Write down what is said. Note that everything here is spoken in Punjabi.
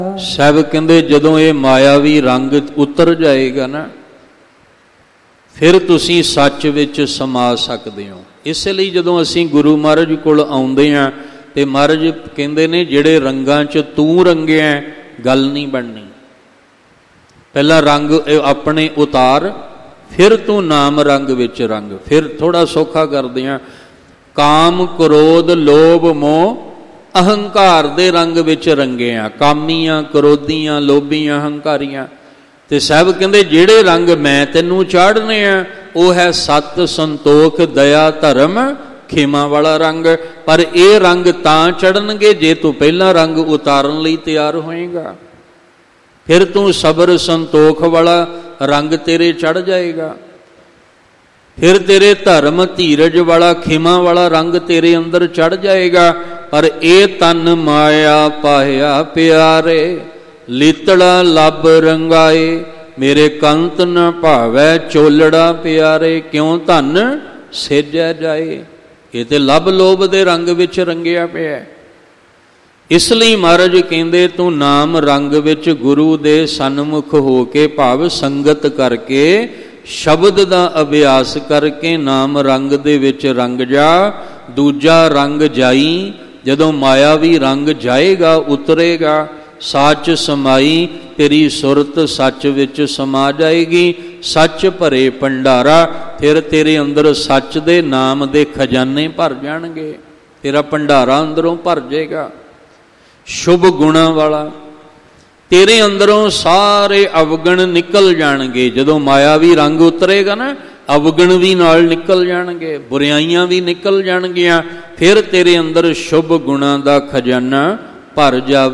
ਸਾਹਿਬ ਕਹਿੰਦੇ ਜਦੋਂ ਇਹ ਮਾਇਆਵੀ ਰੰਗ ਉਤਰ ਜਾਏਗਾ ਨਾ, ਫਿਰ ਤੁਸੀਂ ਸੱਚ ਵਿੱਚ ਸਮਾ ਸਕਦੇ ਹੋ। ਇਸੇ ਲਈ ਜਦੋਂ ਅਸੀਂ ਗੁਰੂ ਮਹਾਰਾਜ ਕੋਲ ਆਉਂਦੇ ਹਾਂ ਤੇ ਮਹਾਰਾਜ ਕਹਿੰਦੇ ਨੇ ਜਿਹੜੇ ਰੰਗਾਂ 'ਚ ਤੂੰ ਰੰਗਿਆ ਗੱਲ ਨਹੀਂ ਬਣਨੀ। ਪਹਿਲਾਂ ਰੰਗ ਆਪਣੇ ਉਤਾਰ, ਫਿਰ ਤੂੰ ਨਾਮ ਰੰਗ ਵਿੱਚ ਰੰਗ। ਫਿਰ ਥੋੜਾ ਸੌਖਾ ਕਰਦੇ ਹਾਂ, ਕਾਮ ਕ੍ਰੋਧ ਲੋਭ ਮੋਹ ਅਹੰਕਾਰ ਦੇ ਰੰਗ ਵਿੱਚ ਰੰਗਿਆ, ਕਾਮੀਆਂ ਕ੍ਰੋਧੀਆਂ ਲੋਭੀਆਂ ਹੰਕਾਰੀਆਂ। ਤੇ ਸਾਹਿਬ ਕਹਿੰਦੇ ਜਿਹੜੇ ਰੰਗ ਮੈਂ ਤੈਨੂੰ ਚਾੜਨੇ ਆ ਉਹ ਹੈ ਸਤ ਸੰਤੋਖ ਦਇਆ ਧਰਮ ਖੇਮਾ ਵਾਲਾ ਰੰਗ। ਪਰ ਇਹ ਰੰਗ ਤਾਂ ਚੜਨਗੇ ਜੇ ਤੂੰ ਪਹਿਲਾਂ ਰੰਗ ਉਤਾਰਨ ਲਈ ਤਿਆਰ ਹੋਏਗਾ, ਫਿਰ ਤੂੰ ਸਬਰ ਸੰਤੋਖ ਵਾਲਾ ਰੰਗ ਤੇਰੇ ਚੜ ਜਾਏਗਾ, ਫਿਰ ਤੇਰੇ ਧਰਮ ਧੀਰਜ ਵਾਲਾ ਖੇਮਾ ਵਾਲਾ ਰੰਗ ਤੇਰੇ ਅੰਦਰ ਚੜ ਜਾਏਗਾ। ਪਰ ਇਹ ਤਨ ਮਾਇਆ ਪਾਇਆ ਪਿਆਰੇ, ਲੀਤੜਾ ਲੱਭ ਰੰਗਾਏ, ਮੇਰੇ ਕੰਤ ਨ ਭਾਵੈ ਚੋਲੜਾ ਪਿਆਰੇ, ਕਿਉਂ ਧਨ ਸੇਜਿਆ ਜਾਏ। ਇਹ ਤੇ ਲੱਭ ਲੋਭ ਦੇ ਰੰਗ ਵਿੱਚ ਰੰਗਿਆ ਪਿਆ। ਇਸ ਲਈ ਮਹਾਰਾਜ ਕਹਿੰਦੇ ਤੂੰ ਨਾਮ ਰੰਗ ਵਿੱਚ ਗੁਰੂ ਦੇ ਸਨਮੁਖ ਹੋ ਕੇ, ਭਾਵ ਸੰਗਤ ਕਰਕੇ, ਸ਼ਬਦ ਦਾ ਅਭਿਆਸ ਕਰਕੇ ਨਾਮ ਰੰਗ ਦੇ ਵਿੱਚ ਰੰਗ ਜਾ। ਦੂਜਾ ਰੰਗ ਜਾਈ, ਜਦੋਂ ਮਾਇਆਵੀ ਰੰਗ ਜਾਏਗਾ ਉਤਰੇਗਾ, ਸੱਚ ਸਮਾਈ, ਤੇਰੀ ਸੁਰਤ ਸੱਚ ਵਿੱਚ ਸਮਾ ਜਾਏਗੀ। ਸੱਚ ਭਰੇ ਭੰਡਾਰਾ, ਫਿਰ ਤੇਰੇ ਅੰਦਰ ਸੱਚ ਦੇ ਨਾਮ ਦੇ ਖਜ਼ਾਨੇ ਭਰ ਜਾਣਗੇ, ਤੇਰਾ ਭੰਡਾਰਾ ਅੰਦਰੋਂ ਭਰ ਜਾਏਗਾ ਸ਼ੁਭ ਗੁਣਾਂ ਵਾਲਾ। ਤੇਰੇ ਅੰਦਰੋਂ ਸਾਰੇ ਅਵਗਣ ਨਿਕਲ ਜਾਣਗੇ। ਜਦੋਂ ਮਾਇਆਵੀ ਰੰਗ ਉਤਰੇਗਾ ਨਾ, ਅਵਗਣ ਵੀ ਨਾਲ ਨਿਕਲ ਜਾਣਗੇ, ਬੁਰਾਈਆਂ ਵੀ ਨਿਕਲ ਜਾਣਗੀਆਂ। ਫਿਰ ਤੇਰੇ ਅੰਦਰ ਸ਼ੁਭ ਗੁਣਾਂ ਦਾ ਖਜ਼ਾਨਾ ਭਰ ਜਾਵੇ।